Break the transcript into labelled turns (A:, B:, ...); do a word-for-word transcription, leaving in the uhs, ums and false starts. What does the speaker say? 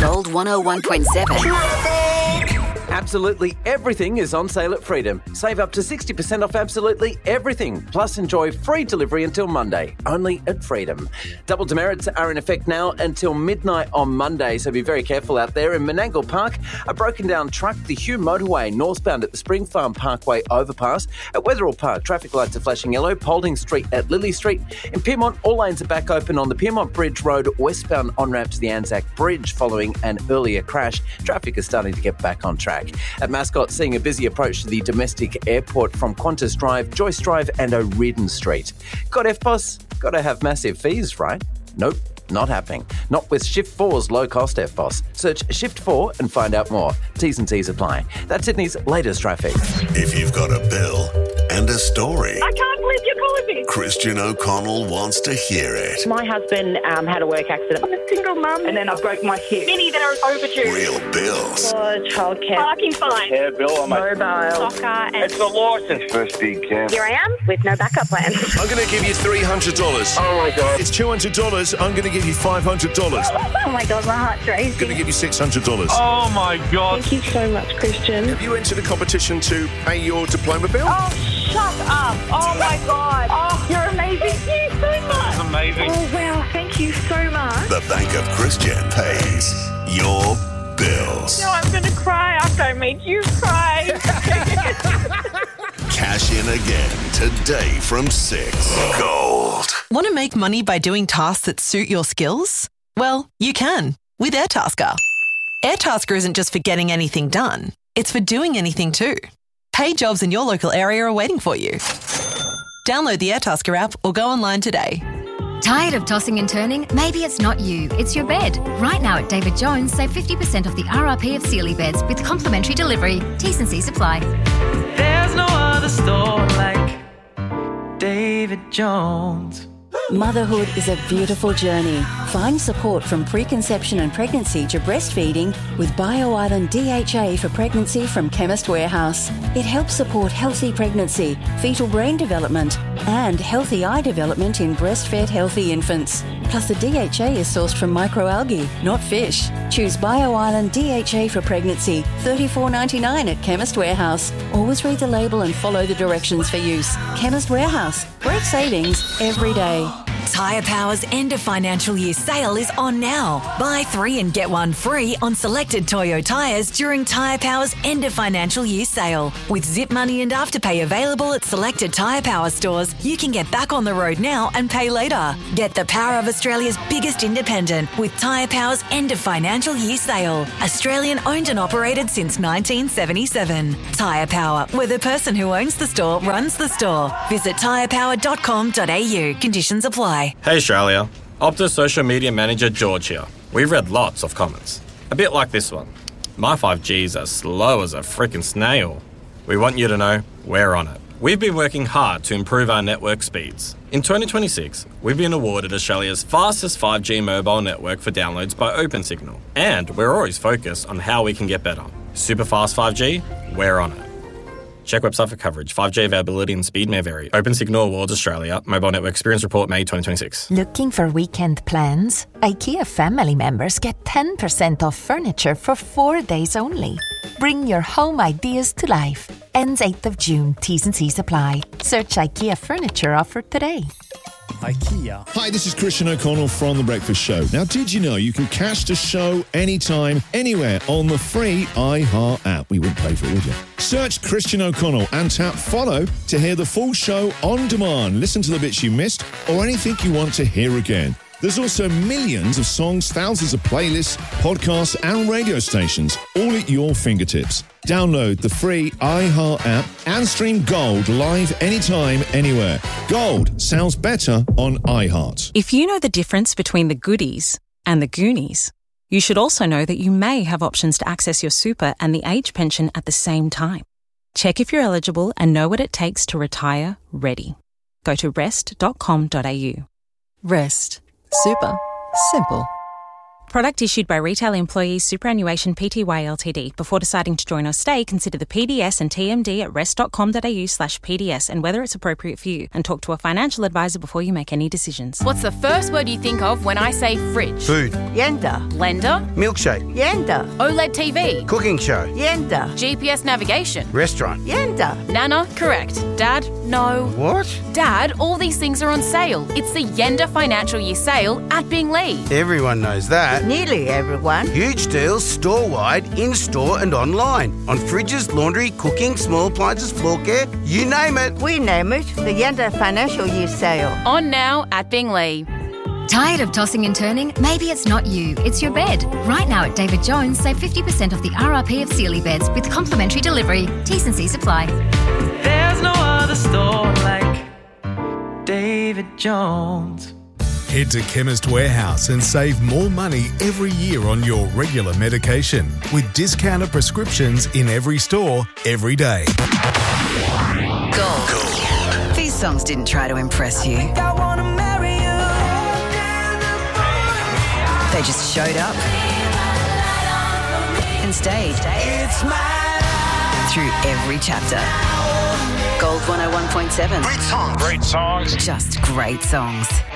A: Gold one oh one point seven.
B: Absolutely everything is on sale at Freedom. Save up to sixty percent off absolutely everything. Plus enjoy free delivery until Monday. Only at Freedom. Double demerits are in effect now until midnight on Monday, so be very careful out there. In Menangle Park, a broken down truck, the Hume Motorway, northbound at the Spring Farm Parkway overpass. At Wetherill Park, traffic lights are flashing yellow. Paulding Street at Lily Street. In Pyrmont, all lanes are back open on the Pyrmont Bridge Road westbound on-ramp to the Anzac Bridge following an earlier crash. Traffic is starting to get back on track. At Mascot, seeing a busy approach to the domestic airport from Qantas Drive, Joyce Drive and O'Riordan Street. Got F P O S? Got to have massive fees, right? Nope, not happening. Not with Shift four's low-cost F P O S. Search Shift four and find out more. T's and T's apply. That's Sydney's latest traffic.
C: If you've got a bill and a story,
D: I can't believe you're calling me.
C: Christian O'Connell wants to hear it.
D: My husband um, had a work accident. I'm a single mum and then I broke my hip. Many that are overdue.
C: Real bills.
D: For childcare. Parking fine.
E: Care bill on my
D: mobile. Soccer and...
E: It's the licence first big camp.
D: Here I am with no backup plan.
F: I'm going to give you three hundred dollars.
E: Oh my God.
F: It's two hundred dollars. I'm going to give you five hundred dollars.
D: Oh my God, my heart's racing.
F: I'm going to give you six hundred dollars.
E: Oh my God.
D: Thank you so much, Christian.
F: Have you entered a competition to pay your diploma bill?
D: Oh, shut up. Oh my God. Oh, you're amazing. Thank you so much.
E: Amazing.
D: Oh wow, thank you so much.
C: The Bank of Christian pays your bills.
D: No, I'm going to cry after I made you cry.
C: Cash in again today from six. Gold.
G: Want to make money by doing tasks that suit your skills? Well, you can with Airtasker. Airtasker isn't just for getting anything done. It's for doing anything too. Paid jobs in your local area are waiting for you. Download the Airtasker app or go online today.
H: Tired of tossing and turning? Maybe it's not you, it's your bed. Right now at David Jones, save fifty percent off the R R P of Sealy beds with complimentary delivery. T's and C's apply.
I: There's no other store like David Jones.
J: Motherhood is a beautiful journey. Find support from preconception and pregnancy to breastfeeding with BioIsland D H A for pregnancy from Chemist Warehouse. It helps support healthy pregnancy, fetal brain development, and healthy eye development in breastfed healthy infants. Plus, the D H A is sourced from microalgae, not fish. Choose BioIsland D H A for pregnancy, thirty-four dollars ninety-nine at Chemist Warehouse. Always read the label and follow the directions for use. Chemist Warehouse. Great savings every day.
K: Tyre Power's end of financial year sale is on now. Buy three and get one free on selected Toyo tyres during Tyre Power's end of financial year sale. With Zip Money and Afterpay available at selected Tyre Power stores, you can get back on the road now and pay later. Get the power of Australia's biggest independent with Tyre Power's end of financial year sale. Australian owned and operated since nineteen seventy-seven. Tyre Power, where the person who owns the store runs the store. Visit tyre power dot com dot a u. Conditions apply.
L: Hey Australia, Optus social media manager George here. We've read lots of comments, a bit like this one. My five G's are slow as a frickin' snail. We want you to know we're on it. We've been working hard to improve our network speeds. In twenty twenty-six, we've been awarded Australia's fastest five G mobile network for downloads by OpenSignal, and we're always focused on how we can get better. Super fast five G, we're on it. Check website for coverage. five G availability and speed may vary. OpenSignal Awards Australia. Mobile Network Experience Report May twenty twenty-six.
M: Looking for weekend plans? IKEA family members get ten percent off furniture for four days only. Bring your home ideas to life. Ends eighth of June. T's and C's apply. Search IKEA furniture offer today.
N: IKEA. Hi, this is Christian O'Connell from The Breakfast Show. Now, did you know you can catch the show anytime, anywhere on the free iHeart app? We wouldn't pay for it, would you? Search Christian O'Connell and tap follow to hear the full show on demand. Listen to the bits you missed or anything you want to hear again. There's also millions of songs, thousands of playlists, podcasts and radio stations, all at your fingertips. Download the free iHeart app and stream Gold live anytime, anywhere. Gold sounds better on iHeart.
O: If you know the difference between the goodies and the Goonies, you should also know that you may have options to access your super and the age pension at the same time. Check if you're eligible and know what it takes to retire ready. Go to rest dot com dot a u.
P: Rest. Super. Simple.
O: Product issued by Retail Employees Superannuation Pty Ltd. Before deciding to join or stay, consider the P D S and T M D at rest.com.au slash PDS and whether it's appropriate for you. And talk to a financial advisor before you make any decisions.
A: What's the first word you think of when I say fridge?
P: Food.
A: Yenda. Blender.
P: Milkshake.
A: Yenda. OLED T V.
P: Cooking show.
A: Yenda. G P S navigation.
P: Restaurant.
A: Yenda. Nana, correct. Dad, no.
P: What?
A: Dad, all these things are on sale. It's the Yenda Financial Year Sale at Binglee.
P: Everyone knows that.
Q: Nearly everyone.
P: Huge deals store-wide, in-store and online. On fridges, laundry, cooking, small appliances, floor care, you name it.
Q: We name it the Yenda Financial Year Sale.
A: On now at Binglee.
H: Tired of tossing and turning? Maybe it's not you, it's your bed. Right now at David Jones, save fifty percent off the R R P of Sealy beds with complimentary delivery. T's and C's apply.
I: There's no other store like David Jones.
R: Head to Chemist Warehouse and save more money every year on your regular medication with discounted prescriptions in every store, every day.
K: Gold. Gold. These songs didn't try to impress you.
I: I wanna marry you.
K: They just showed up and stayed
I: It's my
K: through every chapter. Gold one oh one point seven.
E: Great songs. Great songs.
K: Just great songs.